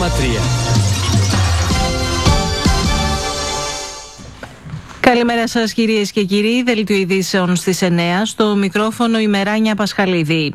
Καλημέρα σας κυρίες και κύριοι, δελτίο ειδήσεων στις 9, στο μικρόφωνο η Μεράνια Πασχαλίδη.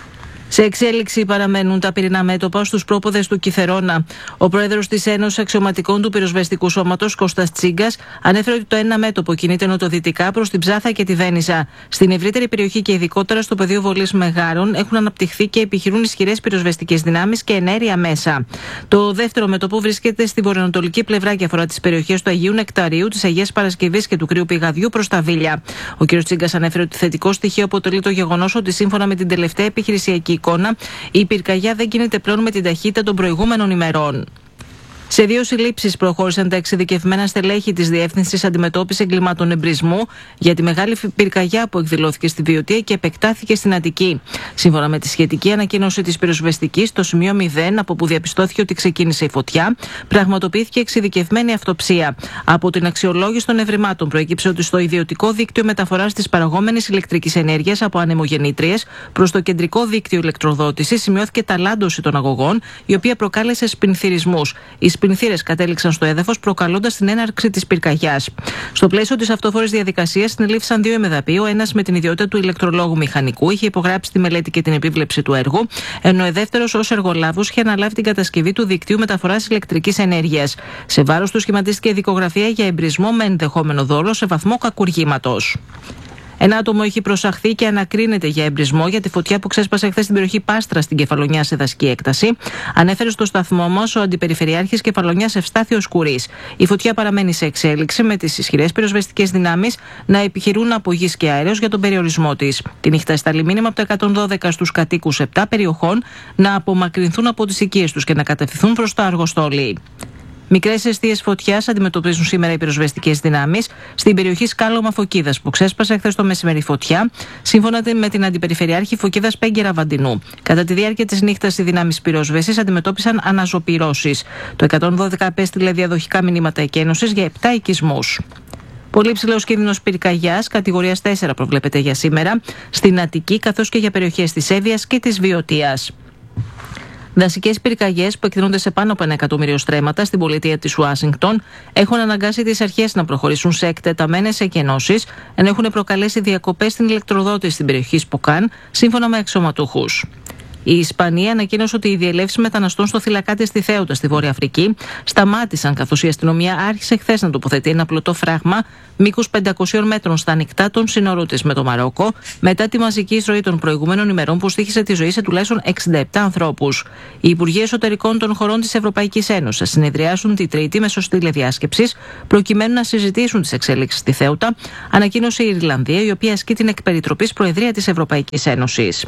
Σε εξέλιξη παραμένουν τα πυρηνά μέτωπα στους πρόποδες του Κιθερώνα. Ο πρόεδρος της Ένωσης Αξιωματικών του Πυροσβεστικού Σώματος, Κώστας Τσίγκας, ανέφερε ότι το ένα μέτωπο κινείται νοτοδυτικά προς την Ψάθα και τη Βένιζα. Στην ευρύτερη περιοχή και ειδικότερα στο πεδίο βολής Μεγάρων έχουν αναπτυχθεί και επιχειρούν ισχυρές πυροσβεστικές δυνάμεις και ενέργεια μέσα. Το δεύτερο μέτωπο βρίσκεται στη βορειοανατολική πλευρά και αφορά τις περιοχές του Αγίου Νεκταρίου, της Αγίας Παρασκευής και του Κρύου Πηγαδιού προς τα Βίλια. Ο κ. Τσίγκας ανέφερε ότι θετικό στοιχείο αποτελεί το γεγονός ότι σύμφωνα με την τελευταία επιχειρησιακή εικόνα, η πυρκαγιά δεν κινείται πλέον με την ταχύτητα των προηγούμενων ημερών. Σε 2 συλλήψεις προχώρησαν τα εξειδικευμένα στελέχη της Διεύθυνσης Αντιμετώπισης Εγκλημάτων Εμπρισμού για τη μεγάλη πυρκαγιά που εκδηλώθηκε στη Βιωτία και επεκτάθηκε στην Αττική. Σύμφωνα με τη σχετική ανακοίνωση της πυροσβεστικής, στο σημείο 0, από που διαπιστώθηκε ότι ξεκίνησε η φωτιά, πραγματοποιήθηκε εξειδικευμένη αυτοψία. Από την αξιολόγηση των ευρημάτων προέκυψε ότι στο ιδιωτικό δίκτυο μεταφοράς της παραγόμενης ηλεκτρικής ενέργειας από ανεμογεννήτριες προς το κεντρικό δίκτυο ηλεκτροδότησης σημειώθηκε ταλάντωση των αγωγών, η οποία προκάλεσε σπινθυρισμούς. Οι σπινθύρες κατέληξαν στο έδαφος, προκαλώντας την έναρξη της πυρκαγιάς. Στο πλαίσιο της αυτόφορης διαδικασίας συνελήφθησαν 2 ημεδαποί. Ο ένας με την ιδιότητα του ηλεκτρολόγου μηχανικού είχε υπογράψει τη μελέτη και την επίβλεψη του έργου, ενώ ο δεύτερος ως εργολάβος είχε αναλάβει την κατασκευή του δικτύου μεταφοράς ηλεκτρικής ενέργειας. Σε βάρος του σχηματίστηκε δικογραφία για εμπρισμό με ενδεχόμενο δόλο σε βαθμό κακουργήματος. Ένα άτομο έχει προσαχθεί και ανακρίνεται για εμπρισμό για τη φωτιά που ξέσπασε χθες στην περιοχή Πάστρα στην Κεφαλονιά σε δασική έκταση, ανέφερε στο σταθμό μας ο Αντιπεριφερειάρχης Κεφαλονιάς Ευστάθιος Κουρής. Η φωτιά παραμένει σε εξέλιξη, με τις ισχυρές πυροσβεστικές δυνάμεις να επιχειρούν από γης και αέρος για τον περιορισμό της. Τη νύχτα στάλει μήνυμα από το 112 στους κατοίκους 7 περιοχών να απομακρυνθούν από τις οικίες τους και να κατευθυνθούν προς το Αργοστόλι. Μικρές αιστείες φωτιάς αντιμετωπίζουν σήμερα οι πυροσβεστικές δυνάμεις στην περιοχή Σκάλωμα Φωκίδας που ξέσπασε χθες το μεσημέρι φωτιά, σύμφωνα με την Αντιπεριφερειάρχη Φωκίδας Πέγγερα Βαντινού. Κατά τη διάρκεια της νύχτας, οι δυνάμεις πυροσβέστης αντιμετώπισαν αναζωπυρώσεις. Το 112 απέστειλε διαδοχικά μηνύματα εκένωσης για 7 οικισμούς. Πολύ ψηλός κίνδυνος πυρκαγιάς, κατηγορίας 4 προβλέπεται για σήμερα στην Αττική, καθώς και για περιοχές της Εύβοιας και της Βιωτίας. Δασικές πυρκαγιές που εκτείνονται σε πάνω από 1 εκατομμύριο στρέμματα στην πολιτεία της Ουάσιγκτον έχουν αναγκάσει τις αρχές να προχωρήσουν σε εκτεταμένες εκενώσεις, ενώ έχουν προκαλέσει διακοπές στην ηλεκτροδότηση στην περιοχή Σποκάν, σύμφωνα με αξιωματούχους. Η Ισπανία ανακοίνωσε ότι οι διελεύσεις μεταναστών στο Θηλακάτι στη Θέουτα, στη Βόρεια Αφρική, σταμάτησαν, καθώς η αστυνομία άρχισε χθες να τοποθετεί ένα πλωτό φράγμα μήκους 500 μέτρων στα ανοιχτά των σύνορων της με το Μαρόκο, μετά τη μαζική εισρωή των προηγούμενων ημερών που στοίχισε τη ζωή σε τουλάχιστον 67 ανθρώπους. Οι Υπουργοί Εσωτερικών των χωρών της Ευρωπαϊκής Ένωσης θα συνεδριάσουν τη Τρίτη μέσω τηλεδιάσκεψης, προκειμένου να συζητήσουν τις εξέλιξεις στη Θέουτα, ανακοίνωσε η Ιρλανδία, η οποία ασκεί την εκπεριτροπής Προεδρία της Ευρωπαϊκής Ένωσης.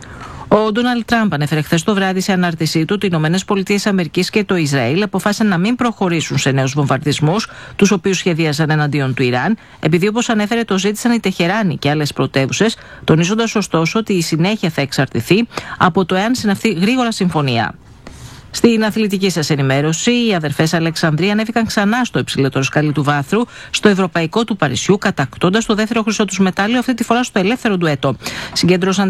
Ο Ντόναλντ Τραμπ ανέφερε χθες το βράδυ σε ανάρτησή του ότι οι ΗΠΑ και το Ισραήλ αποφάσισαν να μην προχωρήσουν σε νέους βομβαρδισμούς, τους οποίους σχεδίαζαν εναντίον του Ιράν, επειδή, όπως ανέφερε, το ζήτησαν η Τεχεράνη και άλλες πρωτεύουσες, τονίζοντας ωστόσο ότι η συνέχεια θα εξαρτηθεί από το εάν συναυθεί γρήγορα συμφωνία. Στην αθλητική σας ενημέρωση, οι αδερφές Αλεξανδρία ανέβηκαν ξανά στο υψηλότερο σκαλί του βάθρου, στο Ευρωπαϊκό του Παρισιού, κατακτώντας το δεύτερο χρυσό τους μετάλλιο, αυτή τη φορά στο ελεύθερο ντουέτο. Συγκέντρωσαν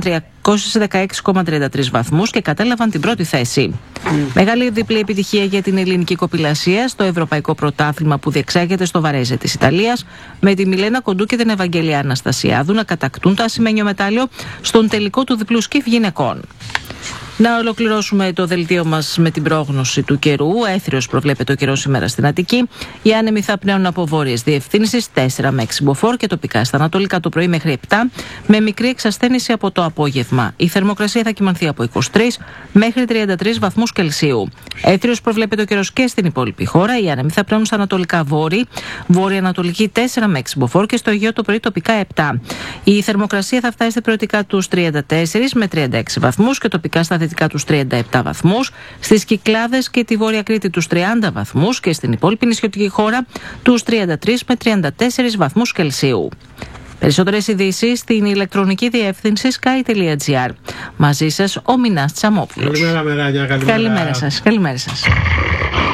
316,33 βαθμούς και κατέλαβαν την πρώτη θέση. Μεγάλη διπλή επιτυχία για την ελληνική κοπηλασία στο Ευρωπαϊκό Πρωτάθλημα που διεξάγεται στο Βαρέζε της Ιταλίας, με τη Μιλένα Κοντού και την Ευαγγελία Αναστασιάδου να κατακτούν το ασημένιο μετάλλιο στον τελικό του διπλού σκιφ γυναικών. Να ολοκληρώσουμε το δελτίο μας με την πρόγνωση του καιρού. Έθριος προβλέπεται ο καιρός σήμερα στην Αττική. Οι άνεμοι θα πνέουν από βόρειες διευθύνσεις 4 με 6 μποφόρ και τοπικά στα ανατολικά το πρωί μέχρι 7, με μικρή εξασθένηση από το απόγευμα. Η θερμοκρασία θα κυμανθεί από 23 μέχρι 33 βαθμούς Κελσίου. Έθριος προβλέπεται ο καιρός και στην υπόλοιπη χώρα. Οι άνεμοι θα πνέουν στα ανατολικά βόρεια-ανατολική 4 με 6 μποφόρ και στο Αιγαίο το πρωί τοπικά 7. Η θερμοκρασία θα φτάσει προαιρετικά τους 34 με 36 βαθμούς και τοπικά στα δυτικά τους 37 βαθμούς, στις Κυκλάδες και τη Βόρεια Κρήτη τους 30 βαθμούς και στην υπόλοιπη νησιωτική χώρα τους 33 με 34 βαθμούς Κελσίου. Περισσότερες ειδήσεις στην ηλεκτρονική διεύθυνση sky.gr. Μαζί σας ο Μινάς Τσαμόπουλος. Καλημέρα, Μεράνια. Καλημέρα σας.